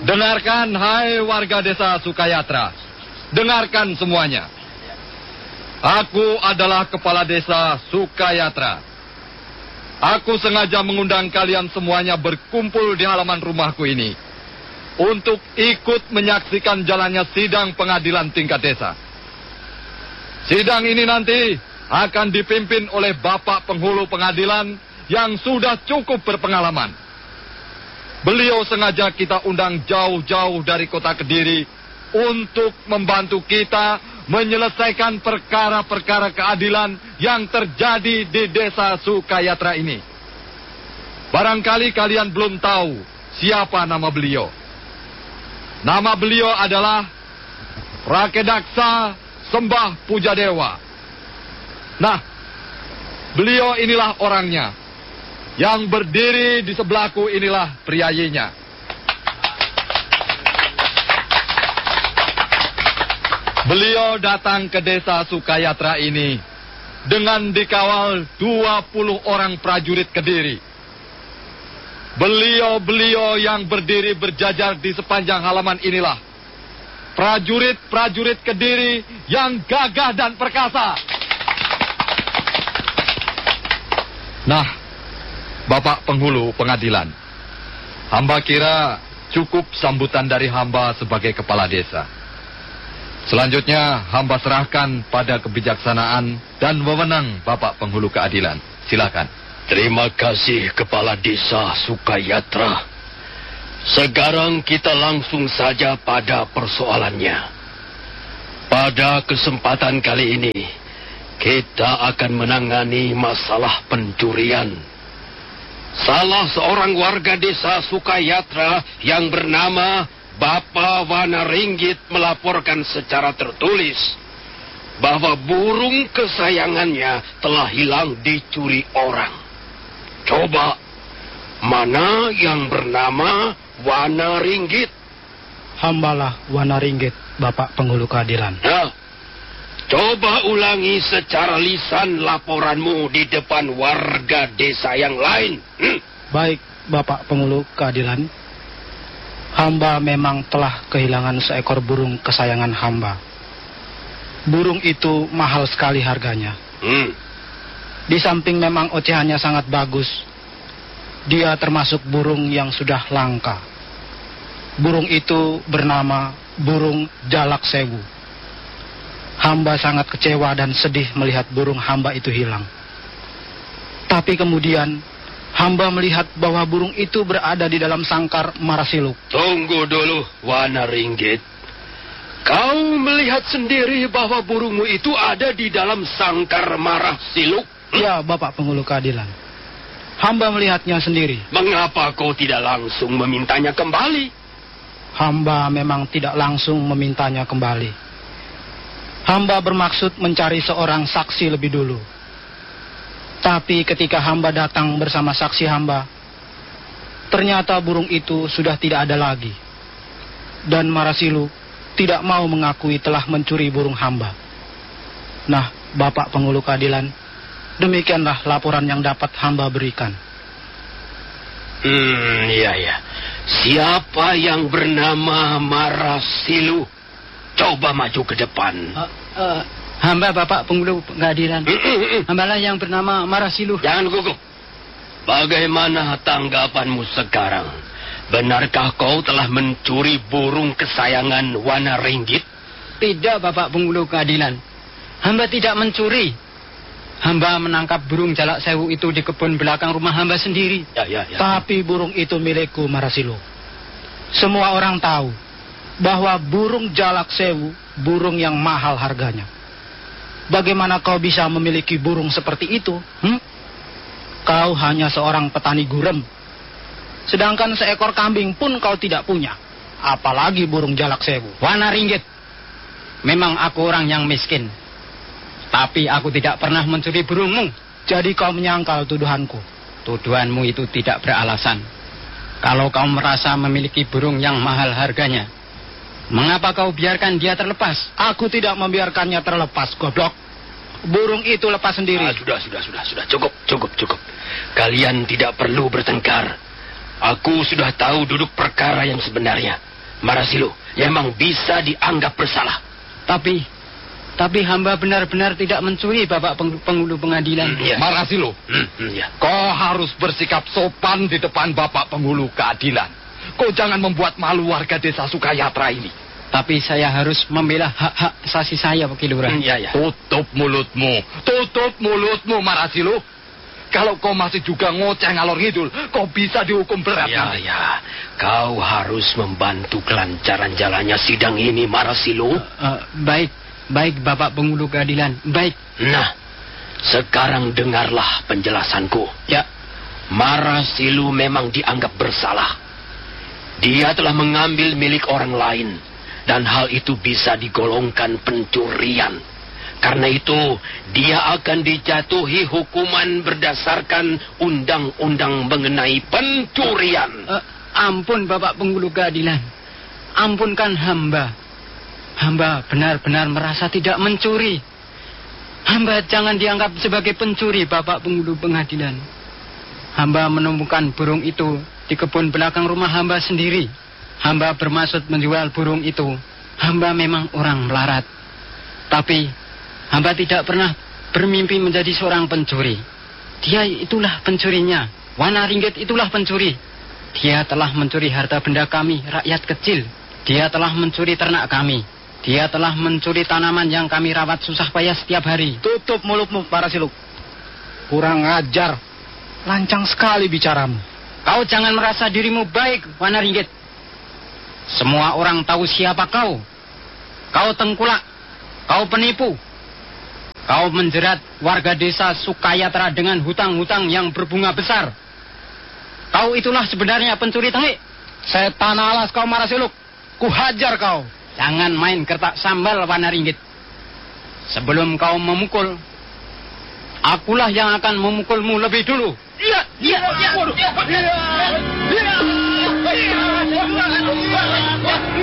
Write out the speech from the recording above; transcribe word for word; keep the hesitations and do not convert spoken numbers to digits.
Dengarkan, hai warga desa Sukayatra. Dengarkan semuanya. Aku adalah kepala desa Sukayatra. Aku sengaja mengundang kalian semuanya berkumpul di halaman rumahku ini untuk ikut menyaksikan jalannya sidang pengadilan tingkat desa. Sidang ini nanti akan dipimpin oleh Bapak Penghulu Pengadilan yang sudah cukup berpengalaman. Beliau sengaja kita undang jauh-jauh dari kota Kediri untuk membantu kita menyelesaikan perkara-perkara keadilan yang terjadi di desa Sukayatra ini. Barangkali kalian belum tahu siapa nama beliau. Nama beliau adalah Rakedaksa Sembah Pujadewa. Nah, beliau inilah orangnya. Yang berdiri di sebelahku inilah priayinya. Beliau datang ke desa Sukayatra ini dengan dikawal dua puluh orang prajurit Kediri. Beliau-beliau yang berdiri berjajar di sepanjang halaman inilah prajurit-prajurit Kediri yang gagah dan perkasa. Nah, Bapak Penghulu Pengadilan, hamba kira cukup sambutan dari hamba sebagai kepala desa. Selanjutnya, hamba serahkan pada kebijaksanaan dan wewenang Bapak Penghulu Keadilan. Silakan. Terima kasih Kepala Desa Sukayatra. Sekarang kita langsung saja pada persoalannya. Pada kesempatan kali ini, kita akan menangani masalah pencurian. Salah seorang warga desa Sukayatra yang bernama Bapak Wanaringgit melaporkan secara tertulis bahwa burung kesayangannya telah hilang dicuri orang. Coba, mana yang bernama Wanaringgit? Hambalah Wanaringgit, Bapak Penghulu Keadilan. Nah, coba ulangi secara lisan laporanmu di depan warga desa yang lain. Hmm. Baik, Bapak Penghulu Keadilan. Hamba memang telah kehilangan seekor burung kesayangan hamba. Burung itu mahal sekali harganya. Hmm. Di samping memang ocehannya sangat bagus, dia termasuk burung yang sudah langka. Burung itu bernama burung jalak sewu. Hamba sangat kecewa dan sedih melihat burung hamba itu hilang. Tapi kemudian hamba melihat bahwa burung itu berada di dalam sangkar Marasiluk. Tunggu dulu, Wanaringgit. Kau melihat sendiri bahwa burungmu itu ada di dalam sangkar Marasiluk? Ya, Bapak Penghulu Keadilan. Hamba melihatnya sendiri. Mengapa kau tidak langsung memintanya kembali? Hamba memang tidak langsung memintanya kembali. Hamba bermaksud mencari seorang saksi lebih dulu. Tapi ketika hamba datang bersama saksi hamba, ternyata burung itu sudah tidak ada lagi. Dan Marasilu tidak mau mengakui telah mencuri burung hamba. Nah, Bapak Penghulu Keadilan, demikianlah laporan yang dapat hamba berikan. Hmm, iya, iya. Siapa yang bernama Marasilu? Coba maju ke depan. Uh, uh, hamba Bapak Penghulu Keadilan. Hambalah yang bernama Marasilu. Jangan gugup. Bagaimana tanggapanmu sekarang? Benarkah kau telah mencuri burung kesayangan Wanaringgit? Tidak, Bapak Penghulu Keadilan. Hamba tidak mencuri. Hamba menangkap burung jalak sewu itu di kebun belakang rumah hamba sendiri. Ya, ya, ya. Tapi burung itu milikku, Marasilu. Semua orang tahu bahwa burung jalak sewu burung yang mahal harganya. Bagaimana kau bisa memiliki burung seperti itu? Hmm? Kau hanya seorang petani gurem. Sedangkan seekor kambing pun kau tidak punya. Apalagi burung jalak sewu. Wanaringgit, memang aku orang yang miskin. Tapi aku tidak pernah mencuri burungmu. Jadi kau menyangkal tuduhanku? Tuduhanmu itu tidak beralasan. Kalau kau merasa memiliki burung yang mahal harganya, mengapa kau biarkan dia terlepas? Aku tidak membiarkannya terlepas, goblok. Burung itu lepas sendiri. Ah, sudah, sudah, sudah, sudah. Cukup, cukup, cukup. Kalian tidak perlu bertengkar. Aku sudah tahu duduk perkara yang sebenarnya. Marasilu memang bisa dianggap bersalah. Tapi, tapi hamba benar-benar tidak mencuri, Bapak peng- penghulu pengadilan. Hmm, ya. Marasilu, Hmm, hmm, ya. kau harus bersikap sopan di depan Bapak penghulu keadilan. Kau jangan membuat malu warga desa Sukayatra ini. Tapi saya harus membela hak-hak asasi saya, Pak Lurah. Hmm, ya, ya. Tutup mulutmu, tutup mulutmu, Marasilu. Kalau kau masih juga ngoceh ngalor ngidul, kau bisa dihukum berat Ya, nanti. ya. Kau harus membantu kelancaran jalannya sidang ini, Marasilu. Uh, baik, baik Bapak penghulu keadilan. Baik. Nah, sekarang dengarlah penjelasanku. Ya. Marasilu memang dianggap bersalah. Dia telah mengambil milik orang lain, dan hal itu bisa digolongkan pencurian. Karena itu, dia akan dijatuhi hukuman berdasarkan undang-undang mengenai pencurian. Uh, ampun Bapak penghulu keadilan. Ampunkan hamba. Hamba benar-benar merasa tidak mencuri. Hamba jangan dianggap sebagai pencuri, Bapak penghulu pengadilan. Hamba menemukan burung itu di kebun belakang rumah hamba sendiri. Hamba bermaksud menjual burung itu. Hamba memang orang melarat. Tapi hamba tidak pernah bermimpi menjadi seorang pencuri. Dia itulah pencurinya. Wana Ringgit itulah pencuri. Dia telah mencuri harta benda kami, rakyat kecil. Dia telah mencuri ternak kami. Dia telah mencuri tanaman yang kami rawat susah payah setiap hari. Tutup mulutmu, Marasilu. Kurang ajar. Lancang sekali bicaramu. Kau jangan merasa dirimu baik, Wana Ringgit. Semua orang tahu siapa kau. Kau tengkulak. Kau penipu. Kau menjerat warga desa Sukayatra dengan hutang-hutang yang berbunga besar. Kau itulah sebenarnya pencuri tengik. Setan alas kau, Marasilu. Kuhajar kau. Jangan main kertak sambal, Wana Ringgit. Sebelum kau memukul, akulah yang akan memukulmu lebih dulu. Iya, iya, iya.